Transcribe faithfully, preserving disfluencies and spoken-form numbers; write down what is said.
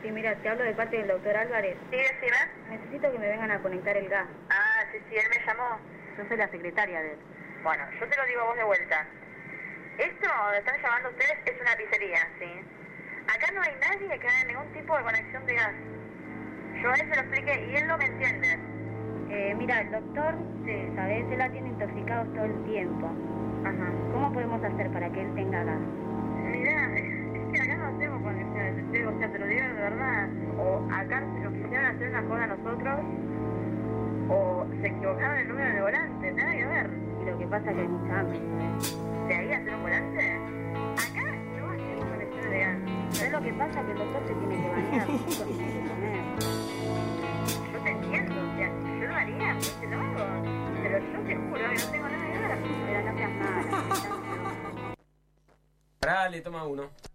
Sí, mira, te hablo de parte del doctor Álvarez. Sí, decime. Necesito que me vengan a conectar el gas. Ah, sí, sí, él me llamó. Yo soy la secretaria de él. Bueno, yo te lo digo a vos de vuelta. Esto donde están llamando ustedes es una pizzería, ¿sí? Acá no hay nadie que haga ningún tipo de conexión de gas. Yo a él se lo expliqué y él no me entiende. Eh, mira, el doctor, sí, ¿sabes? Él la tiene intoxicados todo el tiempo. Ajá. ¿Cómo podemos hacer para que él tenga gas? Mirá, es que acá no hacemos conexiones, o sea, te lo digo de verdad. O acá nos quisieron hacer una joda a nosotros, o se equivocaron el número de volante, nada que ver. Y lo que pasa es que hay mucha hambre. ¿De ahí hacer un volante? Acá no hacemos conexiones de gas. ¿Sabes lo que pasa? Que el doctor se tiene que bañar, los chicos tienen que comer. Yo te entiendo, o sea, yo lo haría, pues te lo hago. Pero yo te juro que no tengo nada que ver. Pero no seas mala. Pará, le toma uno.